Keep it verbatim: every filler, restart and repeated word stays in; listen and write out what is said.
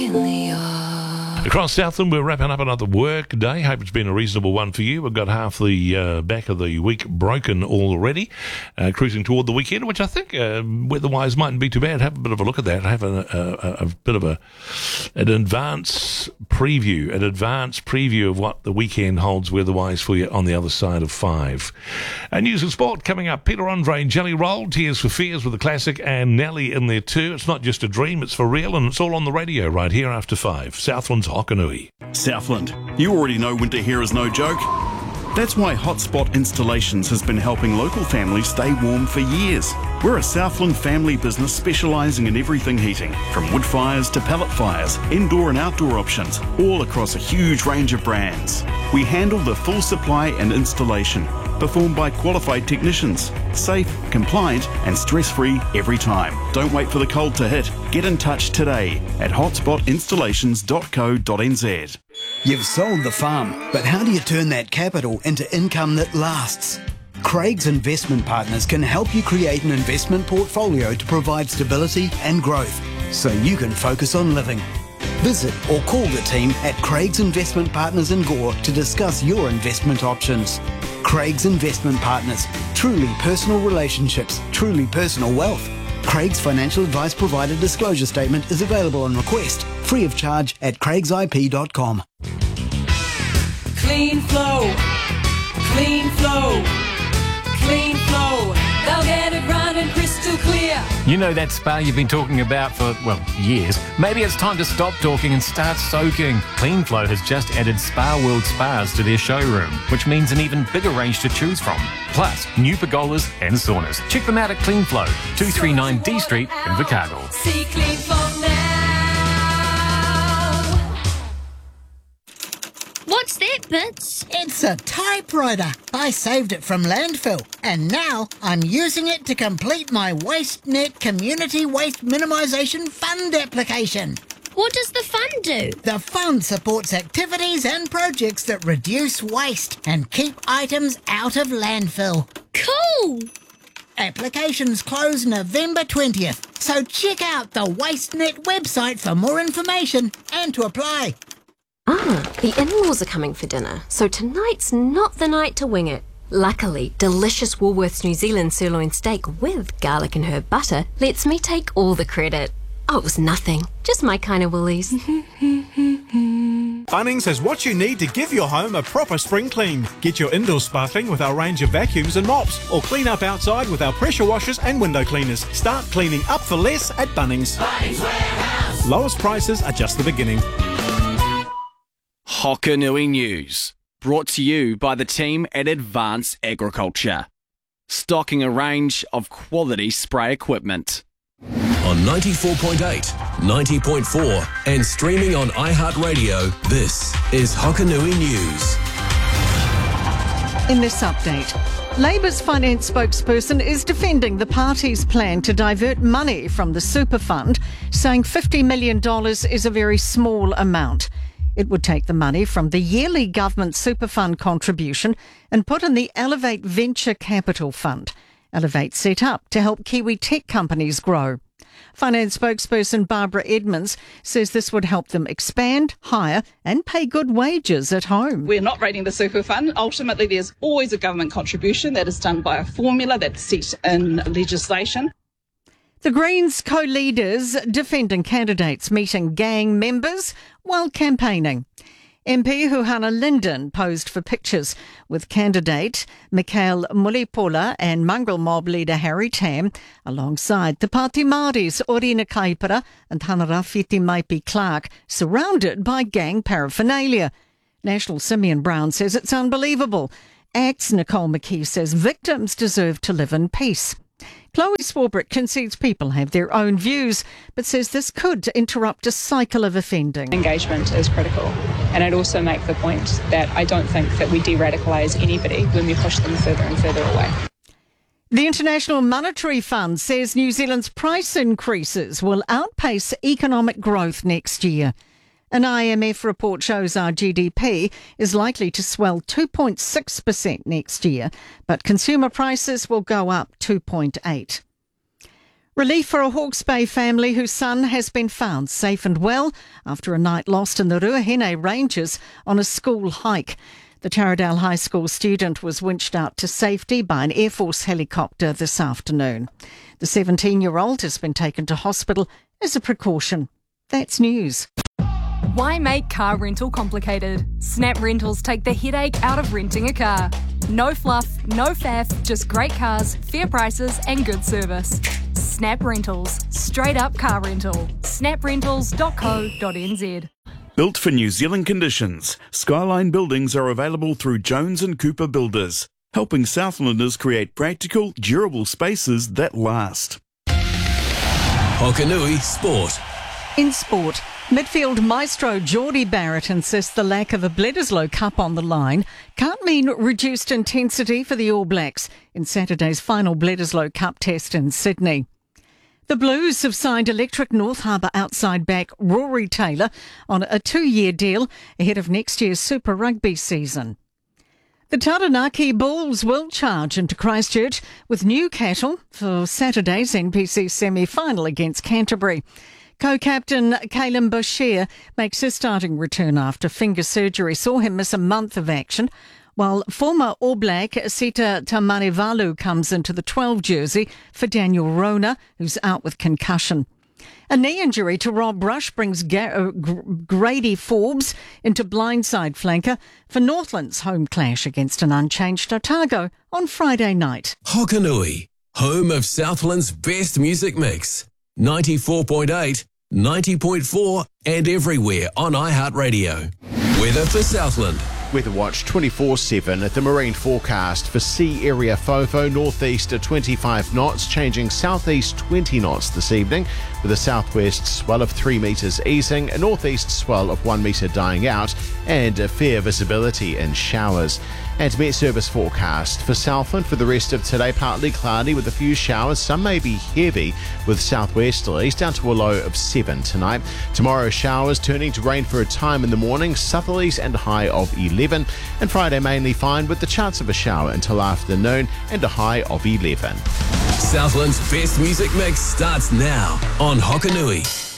Across Southland, we're wrapping up another work day. Hope it's been a reasonable one for you. We've got half the uh, back of the week broken already, uh, cruising toward the weekend, which I think uh, weather-wise mightn't be too bad. Have a bit of a look at that. Have a, a, a bit of a an advance preview, an advance preview of what the weekend holds weather-wise for you on the other side of five. Uh, news and sport coming up. Peter Andre and Jelly Roll, Tears for Fears with the classic, and Nelly in there too. It's not just a dream, it's for real, and it's all on the radio right here after five. Southland's Hokanui. Southland, you already know winter here is no joke. That's why Hotspot Installations has been helping local families stay warm for years. We're a Southland family business specialising in everything heating, from wood fires to pellet fires, indoor and outdoor options, all across a huge range of brands. We handle the full supply and installation, performed by qualified technicians. Safe, compliant and stress-free every time. Don't wait for the cold to hit. Get in touch today at hotspot installations dot co dot n z. You've sold the farm, but how do you turn that capital into income that lasts? Craig's Investment Partners can help you create an investment portfolio to provide stability and growth, so you can focus on living. Visit or call the team at Craig's Investment Partners in Gore to discuss your investment options. Craig's Investment Partners. Truly personal relationships, truly personal wealth. Craig's financial advice provider disclosure statement is available on request, free of charge at craigs I P dot com. Clean flow, clean flow, clean flow. They'll get it running crystal clear. You know that spa you've been talking about for, well, years. Maybe it's time to stop talking and start soaking. CleanFlow has just added Spa World Spas to their showroom, which means an even bigger range to choose from. Plus, new pergolas and saunas. Check them out at CleanFlow, two thirty-nine D Street in Invercargill. See Clean Flow now. What's that, Bits? It's a typewriter. I saved it from landfill, and now I'm using it to complete my WasteNet Community Waste Minimisation Fund application. What does the fund do? The fund supports activities and projects that reduce waste and keep items out of landfill. Cool! Applications close November twentieth, so check out the WasteNet website for more information and to apply. Ah, the in-laws are coming for dinner, so tonight's not the night to wing it. Luckily, delicious Woolworths New Zealand sirloin steak with garlic and herb butter lets me take all the credit. Oh, it was nothing. Just my kind of Woolies. Bunnings has what you need to give your home a proper spring clean. Get your indoors sparkling with our range of vacuums and mops, or clean up outside with our pressure washers and window cleaners. Start cleaning up for less at Bunnings. Bunnings Warehouse. Lowest prices are just the beginning. Hokanui News, brought to you by the team at Advance Agriculture, stocking a range of quality spray equipment. On ninety-four point eight, ninety point four and streaming on iHeartRadio, this is Hokanui News. In this update, Labour's finance spokesperson is defending the party's plan to divert money from the super fund, saying fifty million dollars is a very small amount. It would take the money from the yearly government super fund contribution and put in the Elevate Venture Capital Fund. Elevate set up to help Kiwi tech companies grow. Finance spokesperson Barbara Edmonds says this would help them expand, hire and pay good wages at home. We're not raiding the super fund. Ultimately, there's always a government contribution that is done by a formula that's set in legislation. The Greens co-leaders defending candidates meeting gang members while campaigning. M P Huhana Linden posed for pictures with candidate Mikhail Mulipola and mongrel mob leader Harry Tam, alongside the Pāti Māoris Orina Kaipara and Hanarafiti Maipi Clark, surrounded by gang paraphernalia. National Simeon Brown says it's unbelievable. Acts Nicole McKee says victims deserve to live in peace. Chloe Swarbrick concedes people have their own views, but says this could interrupt a cycle of offending. Engagement is critical, and I'd also make the point that I don't think that we de-radicalise anybody when we push them further and further away. The International Monetary Fund says New Zealand's price increases will outpace economic growth next year. An I M F report shows our G D P is likely to swell two point six percent next year, but consumer prices will go up two point eight percent. Relief for a Hawke's Bay family whose son has been found safe and well after a night lost in the Ruahine Ranges on a school hike. The Taradale High School student was winched out to safety by an Air Force helicopter this afternoon. The seventeen-year-old has been taken to hospital as a precaution. That's news. Why make car rental complicated? Snap Rentals take the headache out of renting a car. No fluff, no faff, just great cars, fair prices and good service. Snap Rentals. Straight up car rental. snap rentals dot co dot n z. Built for New Zealand conditions, Skyline buildings are available through Jones and Cooper Builders, helping Southlanders create practical, durable spaces that last. Hokanui Sport. In sport, midfield maestro Geordie Barrett insists the lack of a Bledisloe Cup on the line can't mean reduced intensity for the All Blacks in Saturday's final Bledisloe Cup test in Sydney. The Blues have signed Electric North Harbour outside back Rory Taylor on a two-year deal ahead of next year's Super Rugby season. The Taranaki Bulls will charge into Christchurch with Newcastle for Saturday's N P C semi-final against Canterbury. Co-captain Kalen Bashir makes his starting return after finger surgery saw him miss a month of action, while former All Black Sita Tamanivalu comes into the twelve jersey for Daniel Rona, who's out with concussion. A knee injury to Rob Rush brings Ga- uh, Grady Forbes into blindside flanker for Northland's home clash against an unchanged Otago on Friday night. Hokanui, home of Southland's best music mix. ninety-four point eight, ninety point four and everywhere on iHeartRadio. Weather for Southland. Weather Watch twenty-four seven at the marine forecast for sea area Fofo, northeast at twenty-five knots, changing southeast twenty knots this evening, with a southwest swell of three metres easing, a northeast swell of one metre dying out, and a fair visibility in showers. And Met Service forecast for Southland for the rest of today, partly cloudy with a few showers. Some may be heavy with southwesterlies, down to a low of seven tonight. Tomorrow, showers turning to rain for a time in the morning, southerlies and a high of eleven. And Friday mainly fine with the chance of a shower until afternoon and a high of eleven. Southland's best music mix starts now on Hokanui.